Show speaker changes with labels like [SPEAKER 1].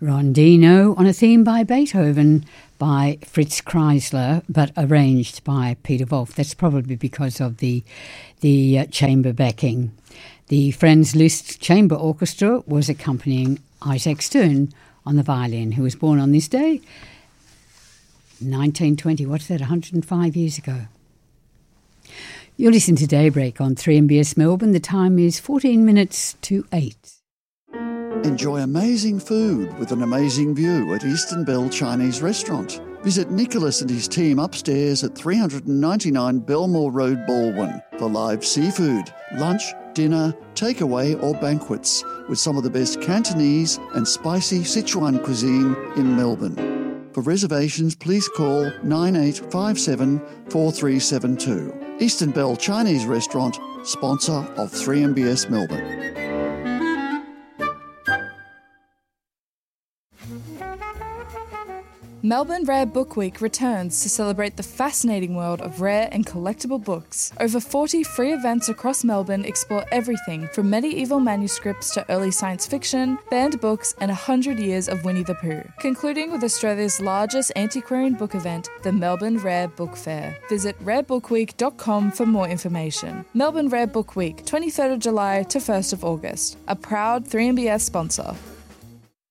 [SPEAKER 1] Rondino on a theme by Beethoven by Fritz Kreisler, but arranged by Peter Wolf. That's probably because of the chamber backing. The Franz Liszt Chamber Orchestra was accompanying Isaac Stern on the violin, who was born on this day, 1920. What's that, 105 years ago? You're listening to Daybreak on 3MBS Melbourne. The time is 14 minutes to 8.
[SPEAKER 2] Enjoy amazing food with an amazing view at Eastern Bell Chinese Restaurant. Visit Nicholas and his team upstairs at 399 Belmore Road, Baldwin for live seafood, lunch, dinner, takeaway or banquets with some of the best Cantonese and spicy Sichuan cuisine in Melbourne. For reservations, please call 9857 4372. Eastern Bell Chinese Restaurant, sponsor of 3MBS Melbourne.
[SPEAKER 3] Melbourne Rare Book Week returns to celebrate the fascinating world of rare and collectible books. Over 40 free events across Melbourne explore everything from medieval manuscripts to early science fiction, banned books, and 100 years of Winnie the Pooh. Concluding with Australia's largest antiquarian book event, the Melbourne Rare Book Fair. Visit rarebookwweek.com for more information. Melbourne Rare Book Week, 23rd of July to 1st of August. A proud 3MBS sponsor.